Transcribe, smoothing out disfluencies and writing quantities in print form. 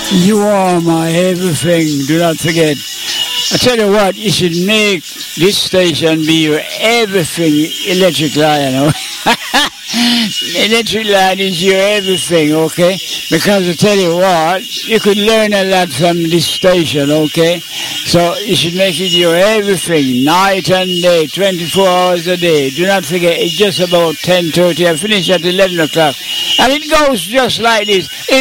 You are my everything. Do not forget. I tell you what, you should make this station be your everything electric line, you know. Electric line is your everything, okay? Because I tell you what, you could learn a lot from this station, okay? So you should make it your everything, night and day, 24 hours a day. Do not forget, it's just about 10:30. I finish at 11 o'clock. And it goes just like this.